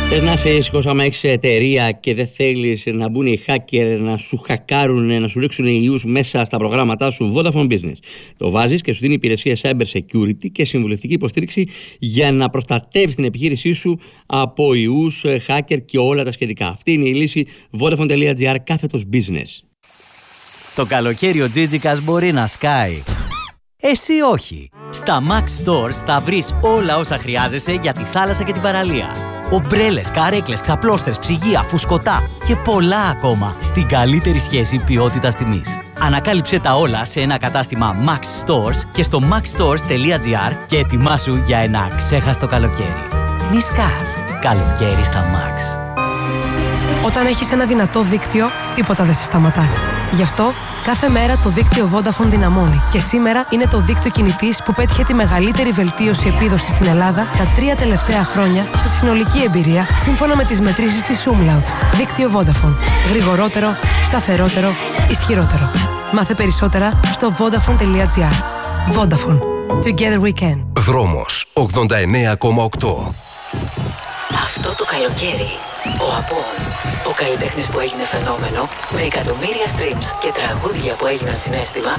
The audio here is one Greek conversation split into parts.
Να σε ήσυχος άμα έχεις εταιρεία και δεν θέλεις να μπουν οι hacker να σου χακάρουν, να σου ρίξουν ιούς μέσα στα προγράμματά σου. Vodafone Business. Το βάζεις και σου δίνει υπηρεσία cyber security και συμβουλευτική υποστήριξη για να προστατεύεις την επιχείρησή σου από ιούς, hacker και όλα τα σχετικά. Αυτή είναι η λύση vodafone.gr/business. Το καλοκαίρι ο Τζίτζικας μπορεί να σκάει. Εσύ όχι. Στα Max Stores θα βρεις όλα όσα χρειάζεσαι για τη θάλασσα και την παραλία. Ομπρέλες, καρέκλες, ξαπλώστερες, ψυγεία, φουσκωτά και πολλά ακόμα στην καλύτερη σχέση ποιότητας-τιμής. Ανακάλυψε τα όλα σε ένα κατάστημα Max Stores και στο maxstores.gr και ετοιμάσου για ένα αξέχαστο καλοκαίρι. Μη σκάς. Καλοκαίρι στα Max. Όταν έχεις ένα δυνατό δίκτυο, τίποτα δεν σε σταματά. Γι' αυτό, κάθε μέρα το δίκτυο Vodafone δυναμώνει. Και σήμερα είναι το δίκτυο κινητής που πέτυχε τη μεγαλύτερη βελτίωση επίδοσης στην Ελλάδα τα 3 τελευταία χρόνια σε συνολική εμπειρία, σύμφωνα με τις μετρήσεις της Umlaut. Δίκτυο Vodafone. Γρηγορότερο, σταθερότερο, ισχυρότερο. Μάθε περισσότερα στο vodafone.gr. Vodafone. Together we can. Δρόμος 89,8. Αυτό το καλοκαίρι, ο Απόν, ο καλλιτέχνης που έγινε φαινόμενο, με εκατομμύρια streams και τραγούδια που έγιναν συναίσθημα,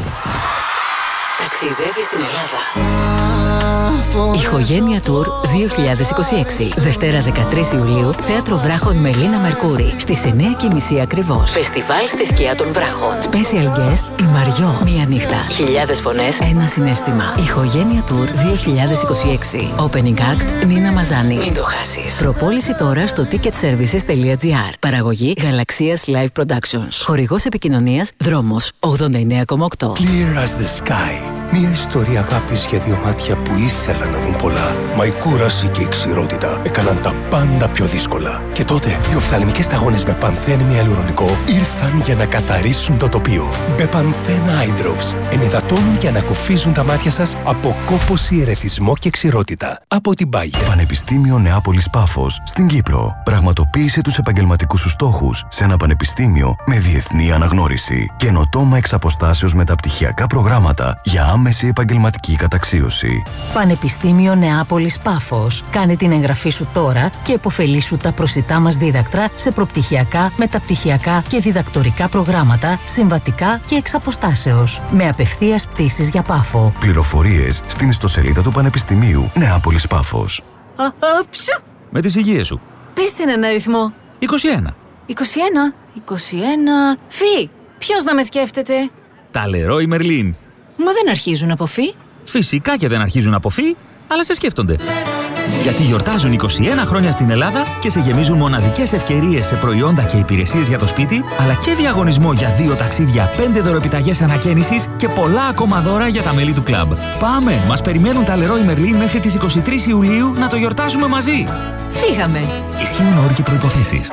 ταξιδεύει στην Ελλάδα. Ηχογένεια Tour 2026. Δευτέρα 13 Ιουλίου, Θέατρο Βράχων με Λίνα Μερκούρη. Στις 9:30 ακριβώς. Φεστιβάλ στη σκιά των Βράχων. Special guest η Μαριό. Μία νύχτα. Χιλιάδες φωνές, ένα συναίσθημα. Ηχογένεια Tour 2026. Opening act Νίνα Μαζάνη. Μην το χάσεις. Προπόληση τώρα στο ticketservices.gr. Παραγωγή Γαλαξίας Live Productions. Χορηγός επικοινωνίας Δρόμος 89,8. Clear as the sky. Μια ιστορία αγάπης για δύο μάτια που ήθελαν να δουν πολλά. Μα η κούραση και η ξηρότητα έκαναν τα πάντα πιο δύσκολα. Και τότε οι οφθαλμικές σταγόνες με πανθένη ιαλουρονικό ήρθαν για να καθαρίσουν το τοπίο. Μπεπανθέν Eye Drops ενυδατώνουν και ανακουφίζουν τα μάτια σας από κόπωση, ερεθισμό και ξηρότητα. Από την Bayer. Πανεπιστήμιο Νεάπολης Πάφος στην Κύπρο. Πραγματοποίησε τους επαγγελματικούς σου στόχους σε ένα πανεπιστήμιο με διεθνή αναγνώριση. Καινοτόμα εξ αποστάσεως μεταπτυχιακά προγράμματα για άμεση επαγγελματική καταξίωση. Πανεπιστήμιο Νεάπολης Πάφος. Κάνε την εγγραφή σου τώρα και επωφελήσου τα προσιτά μας δίδακτρα σε προπτυχιακά, μεταπτυχιακά και διδακτορικά προγράμματα, συμβατικά και εξ αποστάσεως. Με απευθείας πτήσεις για Πάφο. Πληροφορίες στην ιστοσελίδα του Πανεπιστημίου Νεάπολης Πάφος. Με τις υγείες σου. Πες έναν αριθμό. 21. 21. Φι. Ποιος να με σκέφτεται? Τα Leroy Merlin. Μα δεν αρχίζουν από φι. Φυσικά και δεν αρχίζουν από φι, αλλά σε σκέφτονται. Γιατί γιορτάζουν 21 χρόνια στην Ελλάδα και σε γεμίζουν μοναδικές ευκαιρίες σε προϊόντα και υπηρεσίες για το σπίτι, αλλά και διαγωνισμό για 2 ταξίδια, 5 δωροεπιταγές ανακαίνησης και πολλά ακόμα δώρα για τα μέλη του κλαμπ. Πάμε! Μας περιμένουν τα Leroy Merlin μέχρι τις 23 Ιουλίου να το γιορτάσουμε μαζί. Φύγαμε! Ισχύουν όροι και προϋποθέσεις.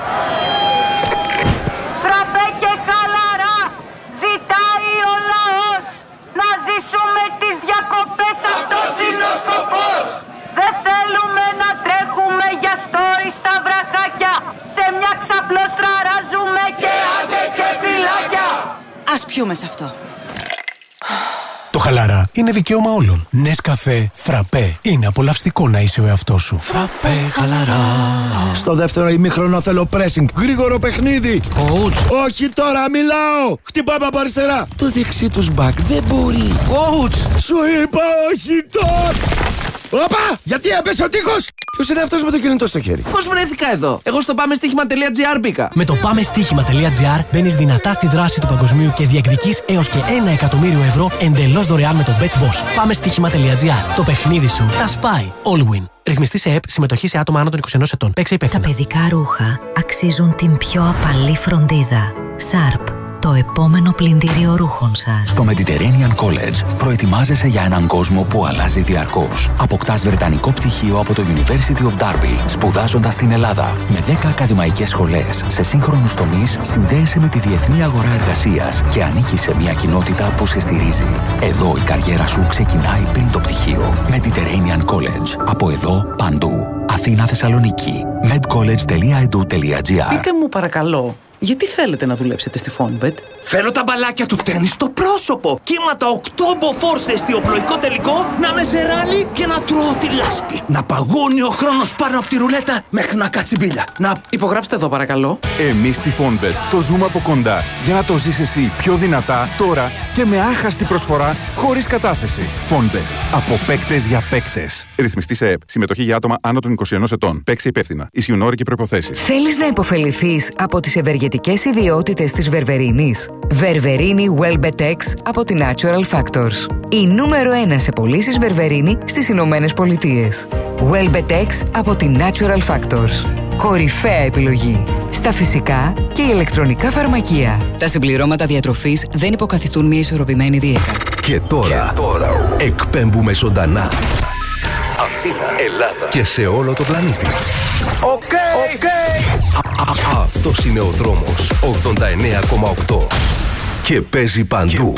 Φραπέ και χαλαρά! Ζητάει ο λαός! Να ζήσουμε τις διακοπές, αυτός είναι ο σκοπός! Δεν θέλουμε να τρέχουμε για story στα βραχάκια. Σε μια ξαπλώστρα ράζουμε και άντε και φυλάκια. Ας πιούμε σε αυτό. Το χαλαρά είναι δικαίωμα όλων. Νεσκαφέ, φραπέ. Είναι απολαυστικό να είσαι ο εαυτός σου. Φραπέ, χαλαρά. Στο δεύτερο ημίχρονο θέλω pressing. Γρήγορο παιχνίδι. Coach. Όχι τώρα, μιλάω. Χτυπάμε από αριστερά. Το δεξί τους μπακ δεν μπορεί. Coach. Σου είπα όχι τώρα. Όπα! Γιατί έπεσε ο τείχος! Ποιος είναι αυτός με το κινητό στο χέρι? Πώς βρέθηκα εδώ? Εγώ στο πάμεστίχημα.gr μπήκα. Με το πάμεστίχημα.gr μπαίνεις δυνατά στη δράση του παγκοσμίου και διεκδικείς έως και 1 εκατομμύριο ευρώ εντελώς δωρεάν με το BetBoss. Πάμεστίχημα.gr. Το παιχνίδι σου τα σπάει. All win. Ρυθμιστή σε ΕΠ, συμμετοχή σε άτομα άνω των 21 ετών. Παίξε υπεύθυνα. Τα παιδικά ρούχα αξίζουν την πιο απαλή φροντίδα. Sharp. Το επόμενο πλυντήριο ρούχων σας. Στο Mediterranean College προετοιμάζεσαι για έναν κόσμο που αλλάζει διαρκώς. Αποκτάς βρετανικό πτυχίο από το University of Derby, σπουδάζοντας στην Ελλάδα. Με 10 ακαδημαϊκές σχολές σε σύγχρονους τομείς, συνδέεσαι με τη διεθνή αγορά εργασίας και ανήκεις σε μια κοινότητα που σε στηρίζει. Εδώ η καριέρα σου ξεκινάει πριν το πτυχίο. Mediterranean College. Από εδώ παντού. Αθήνα, Θεσσαλονίκη. medcollege.edu.gr. Πείτε μου παρακαλώ, Γιατί θέλετε να δουλέψετε στη Fonbet? Θέλω τα μπαλάκια του τέννις στο πρόσωπο. Κύματα 8 μποφόρ σε εστιοπλοϊκό τελικό, να με σε ράλι και να τρώω τη λάσπη. Να παγώνει ο χρόνος πάνω από τη ρουλέτα μέχρι να κάτσει μπίλια. Να υπογράψτε εδώ παρακαλώ. Εμείς στη Fonbet το ζούμε από κοντά για να το ζεις εσύ πιο δυνατά τώρα και με άχαστη προσφορά χωρίς κατάθεση. Fonbet. Από παίκτες για παίκτες. Ρυθμιστή σε ΕΠ. Συμμετοχή για άτομα άνω των 21 ετών. Παίξει υπεύθυνα. Ισχύουν όροι και προϋποθέσεις. Θέλεις να υποφεληθείς από τις ευεργετικές ιδιότητες της βερβερίνης? Βερβερίνη Welbetex από τη Natural Factors. Η νούμερο 1 σε πωλήσεις βερβερίνη στις Ηνωμένες Πολιτείες. Welbetex από τη Natural Factors. Κορυφαία επιλογή στα φυσικά και ηλεκτρονικά φαρμακεία. Τα συμπληρώματα διατροφής δεν υποκαθιστούν μια ισορροπημένη δίαιτα. Και τώρα εκπέμπουμε ζωντανά Αθήνα, Ελλάδα και σε όλο το πλανήτη. Αυτός είναι ο δρόμος 89,8 και παίζει παντού.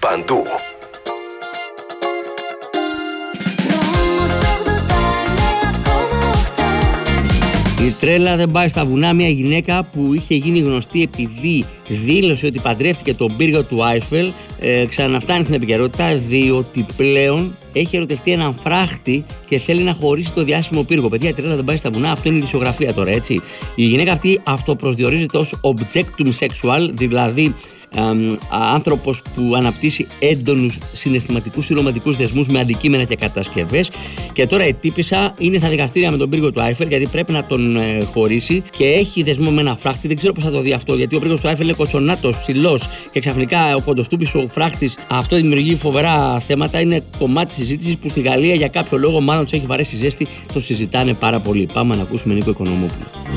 Η τρέλα δεν πάει στα βουνά. Μια γυναίκα που είχε γίνει γνωστή επειδή δήλωσε ότι παντρεύτηκε τον πύργο του Άισφελ ξαναφτάνει στην επικαιρότητα, διότι πλέον έχει ερωτευτεί έναν φράχτη και θέλει να χωρίσει το διάσημο πύργο. Παιδιά, η τρέλα δεν πάει στα βουνά. Αυτό είναι η ειδησιογραφία τώρα, έτσι. Η γυναίκα αυτή αυτοπροσδιορίζεται ως objectum sexual, δηλαδή άνθρωπος που αναπτύσσει έντονους συναισθηματικούς ή ρομαντικούς δεσμούς με αντικείμενα και κατασκευές. Και τώρα η τύπισσα είναι στα δικαστήρια με τον πύργο του Άιφελ γιατί πρέπει να τον χωρίσει και έχει δεσμό με ένα φράχτη. Δεν ξέρω πώς θα το δει αυτό, γιατί ο πύργος του Άιφελ είναι κοτσονάτος, ψηλός και ξαφνικά ο κοντοστούπης ο φράχτης. Αυτό δημιουργεί φοβερά θέματα. Είναι κομμάτι συζήτησης που στη Γαλλία για κάποιο λόγο μάλλον τους έχει βαρέσει ζέστη. Το συζητάνε πάρα πολύ. Πάμε να ακούσουμε Νίκο Οικονομόπουλο.